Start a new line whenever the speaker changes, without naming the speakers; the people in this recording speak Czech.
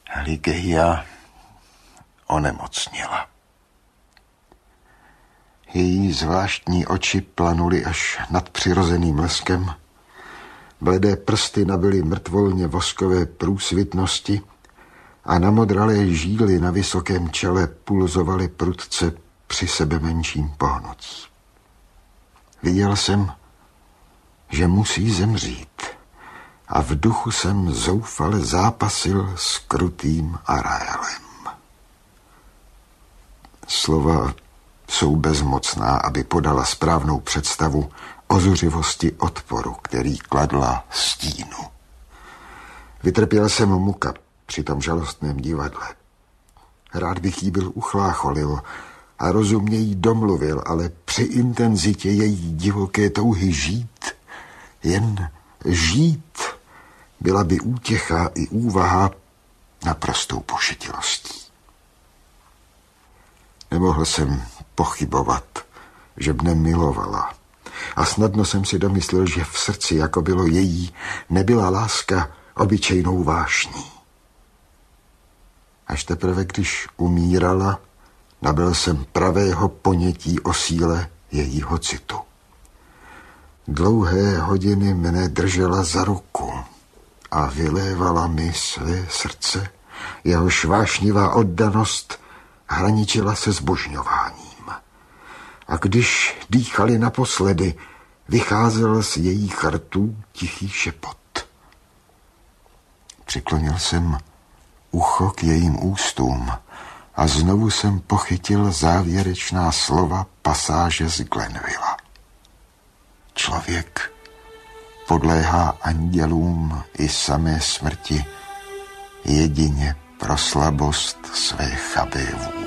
Ligeia onemocněla. Její zvláštní oči planuly až nad přirozeným leskem, bledé prsty nabyly mrtvolně voskové průsvitnosti a namodralé žíly na vysokém čele pulzovaly prudce při sebe menším pohnutí. Viděl jsem, že musí zemřít a v duchu jsem zoufale zápasil s krutým Araelem. Slova jsou bezmocná, aby podala správnou představu o zuřivosti odporu, který kladla stínu. Vytrpěl jsem muka při tom žalostném divadle. Rád bych jí byl uchlácholil a rozumně jí domluvil, ale při intenzitě její divoké touhy žít, jen žít, byla by útěcha i úvaha naprostou pošetilostí. Nemohl jsem pochybovat, že mne milovala a snadno jsem si domyslel, že v srdci, jako bylo její, nebyla láska obyčejnou vášní. Až teprve, když umírala, nabyl jsem pravého ponětí o síle jejího citu. Dlouhé hodiny mne držela za ruku a vylévala mi své srdce, jehož vášnivá oddanost hraničila se zbožňováním. A když dýchali naposledy, vycházel z jejich rtů tichý šepot. Přiklonil jsem ucho k jejím ústům a znovu jsem pochytil závěrečná slova pasáže z Glenvilla. Člověk podléhá andělům i samé smrti jedině pro slabost své chabé vůle.